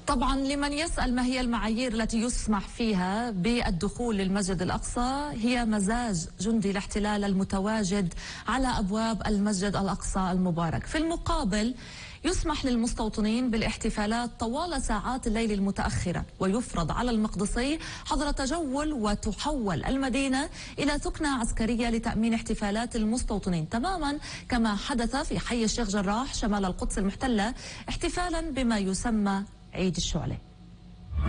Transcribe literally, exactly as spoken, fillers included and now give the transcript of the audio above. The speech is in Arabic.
طبعا لمن يسأل ما هي المعايير التي يسمح فيها بالدخول للمسجد الأقصى، هي مزاج جندي الاحتلال المتواجد على أبواب المسجد الأقصى المبارك. في المقابل يسمح للمستوطنين بالاحتفالات طوال ساعات الليل المتأخرة، ويفرض على المقدسي حظر تجول، وتحول المدينة إلى ثكنة عسكرية لتأمين احتفالات المستوطنين، تماما كما حدث في حي الشيخ جراح شمال القدس المحتلة، احتفالا بما يسمى عيد الشعلة.